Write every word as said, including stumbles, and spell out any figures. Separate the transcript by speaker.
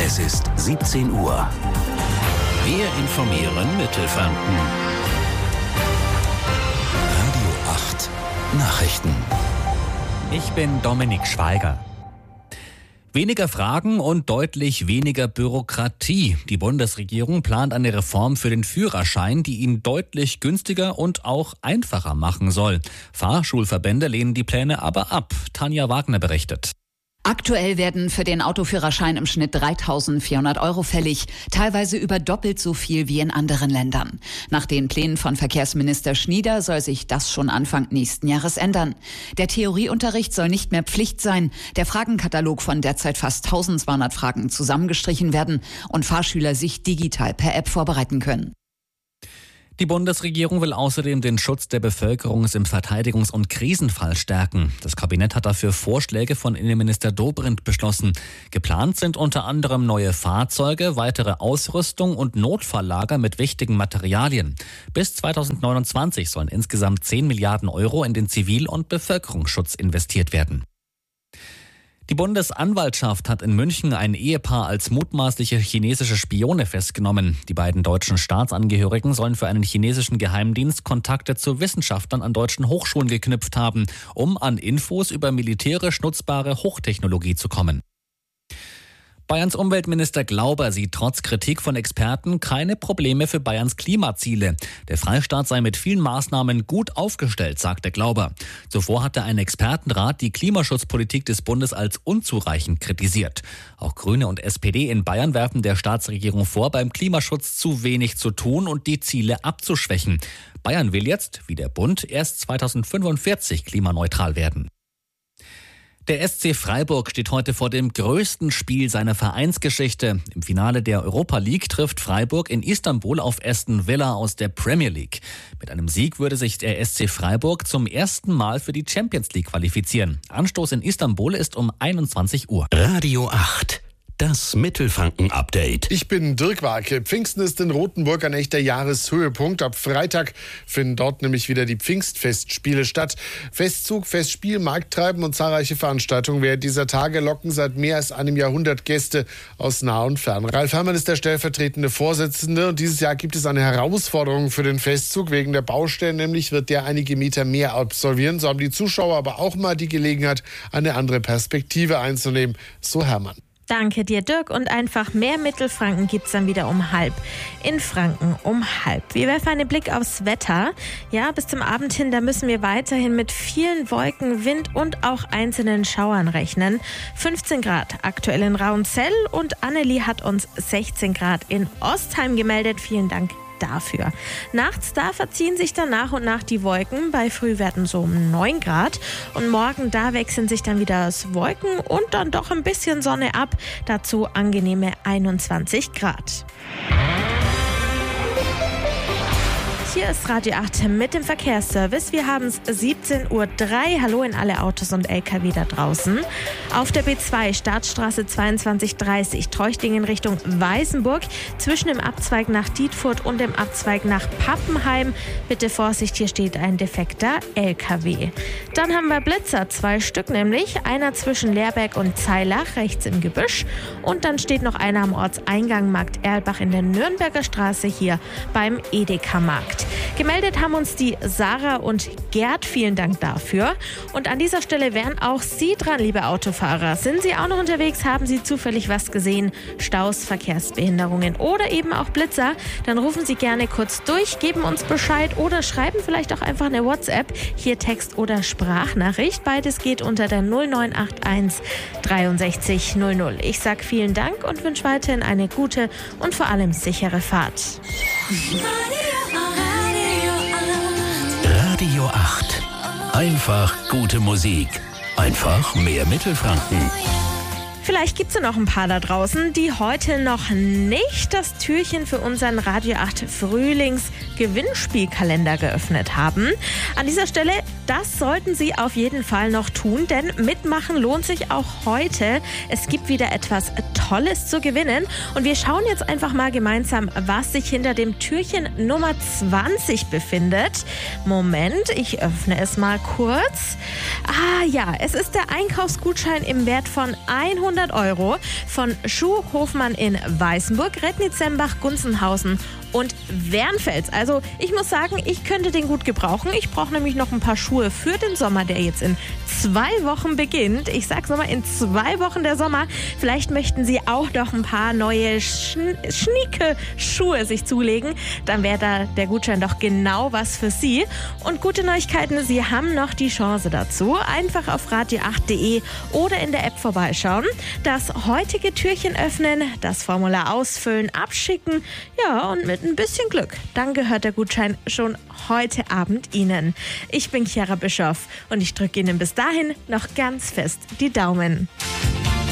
Speaker 1: Es ist siebzehn Uhr. Wir informieren Mittelfranken. Radio acht Nachrichten.
Speaker 2: Ich bin Dominik Schweiger. Weniger Fragen und deutlich weniger Bürokratie. Die Bundesregierung plant eine Reform für den Führerschein, die ihn deutlich günstiger und auch einfacher machen soll. Fahrschulverbände lehnen die Pläne aber ab. Tanja Wagner berichtet.
Speaker 3: Aktuell werden für den Autoführerschein im Schnitt dreitausendvierhundert Euro fällig, teilweise über doppelt so viel wie in anderen Ländern. Nach den Plänen von Verkehrsminister Schnieder soll sich das schon Anfang nächsten Jahres ändern. Der Theorieunterricht soll nicht mehr Pflicht sein, der Fragenkatalog von derzeit fast eintausendzweihundert Fragen zusammengestrichen werden und Fahrschüler sich digital per App vorbereiten können.
Speaker 2: Die Bundesregierung will außerdem den Schutz der Bevölkerung im Verteidigungs- und Krisenfall stärken. Das Kabinett hat dafür Vorschläge von Innenminister Dobrindt beschlossen. Geplant sind unter anderem neue Fahrzeuge, weitere Ausrüstung und Notfalllager mit wichtigen Materialien. Bis zweitausendneunundzwanzig sollen insgesamt zehn Milliarden Euro in den Zivil- und Bevölkerungsschutz investiert werden. Die Bundesanwaltschaft hat in München ein Ehepaar als mutmaßliche chinesische Spione festgenommen. Die beiden deutschen Staatsangehörigen sollen für einen chinesischen Geheimdienst Kontakte zu Wissenschaftlern an deutschen Hochschulen geknüpft haben, um an Infos über militärisch nutzbare Hochtechnologie zu kommen. Bayerns Umweltminister Glauber sieht trotz Kritik von Experten keine Probleme für Bayerns Klimaziele. Der Freistaat sei mit vielen Maßnahmen gut aufgestellt, sagte Glauber. Zuvor hatte ein Expertenrat die Klimaschutzpolitik des Bundes als unzureichend kritisiert. Auch Grüne und S P D in Bayern werfen der Staatsregierung vor, beim Klimaschutz zu wenig zu tun und die Ziele abzuschwächen. Bayern will jetzt, wie der Bund, erst zweitausendfünfundvierzig klimaneutral werden. Der S C Freiburg steht heute vor dem größten Spiel seiner Vereinsgeschichte. Im Finale der Europa League trifft Freiburg in Istanbul auf Aston Villa aus der Premier League. Mit einem Sieg würde sich der S C Freiburg zum ersten Mal für die Champions League qualifizieren. Anstoß in Istanbul ist um einundzwanzig Uhr.
Speaker 1: Radio acht. Das Mittelfranken-Update.
Speaker 4: Ich bin Dirk Warke. Pfingsten ist in Rothenburg ein echter Jahreshöhepunkt. Ab Freitag finden dort nämlich wieder die Pfingstfestspiele statt. Festzug, Festspiel, Markttreiben und zahlreiche Veranstaltungen während dieser Tage locken seit mehr als einem Jahrhundert Gäste aus nah und fern. Ralf Herrmann ist der stellvertretende Vorsitzende und dieses Jahr gibt es eine Herausforderung für den Festzug. Wegen der Baustellen nämlich wird der einige Meter mehr absolvieren. So haben die Zuschauer aber auch mal die Gelegenheit, eine andere Perspektive einzunehmen. So Herrmann.
Speaker 5: Danke dir, Dirk. Und einfach mehr Mittelfranken gibt's dann wieder um halb. In Franken um halb. Wir werfen einen Blick aufs Wetter. Ja, bis zum Abend hin, da müssen wir weiterhin mit vielen Wolken, Wind und auch einzelnen Schauern rechnen. fünfzehn Grad aktuell in Rauenzell und Annelie hat uns sechzehn Grad in Ostheim gemeldet. Vielen Dank dafür. Nachts, da verziehen sich dann nach und nach die Wolken. Bei Frühwerten so um neun Grad. Und morgen, da wechseln sich dann wieder das Wolken und dann doch ein bisschen Sonne ab. Dazu angenehme einundzwanzig Grad. Hier ist Radio acht mit dem Verkehrsservice. Wir haben es siebzehn Uhr drei. Hallo in alle Autos und L K W da draußen. Auf der B zwei, Startstraße zweiundzwanzig dreißig, Treuchtingen Richtung Weißenburg. Zwischen dem Abzweig nach Dietfurt und dem Abzweig nach Pappenheim. Bitte Vorsicht, hier steht ein defekter L K W. Dann haben wir Blitzer, zwei Stück nämlich. Einer zwischen Leerberg und Zeilach, rechts im Gebüsch. Und dann steht noch einer am Ortseingang Markt Erlbach in der Nürnberger Straße hier beim Edeka-Markt. Gemeldet haben uns die Sarah und Gerd. Vielen Dank dafür. Und an dieser Stelle wären auch Sie dran, liebe Autofahrer. Sind Sie auch noch unterwegs? Haben Sie zufällig was gesehen? Staus, Verkehrsbehinderungen oder eben auch Blitzer? Dann rufen Sie gerne kurz durch, geben uns Bescheid oder schreiben vielleicht auch einfach eine WhatsApp. Hier Text oder Sprachnachricht. Beides geht unter der null neun acht eins dreiundsechzig null null. Ich sage vielen Dank und wünsche weiterhin eine gute und vor allem sichere Fahrt.
Speaker 1: Radio acht. Einfach gute Musik. Einfach mehr Mittelfranken.
Speaker 5: Vielleicht gibt es ja noch ein paar da draußen, die heute noch nicht das Türchen für unseren Radio acht Frühlings-Gewinnspielkalender geöffnet haben. An dieser Stelle, das sollten Sie auf jeden Fall noch tun, denn mitmachen lohnt sich auch heute. Es gibt wieder etwas Tolles zu gewinnen und wir schauen jetzt einfach mal gemeinsam, was sich hinter dem Türchen Nummer zwanzig befindet. Moment, ich öffne es mal kurz. Ah ja, es ist der Einkaufsgutschein im Wert von hundert hundert Euro von Schuh Hofmann in Weißenburg, Rednitzembach, Gunzenhausen und Wernfels. Also ich muss sagen, ich könnte den gut gebrauchen. Ich brauche nämlich noch ein paar Schuhe für den Sommer, der jetzt in zwei Wochen beginnt. Ich sag's nochmal, in zwei Wochen der Sommer. Vielleicht möchten Sie auch noch ein paar neue schn schnieke Schuhe sich zulegen. Dann wäre da der Gutschein doch genau was für Sie. Und gute Neuigkeiten, Sie haben noch die Chance dazu. Einfach auf radio acht punkt de oder in der App vorbeischauen. Das heutige Türchen öffnen, das Formular ausfüllen, abschicken. Ja, und mit ein bisschen Glück, dann gehört der Gutschein schon heute Abend Ihnen. Ich bin Chiara Bischoff und ich drücke Ihnen bis dahin noch ganz fest die Daumen.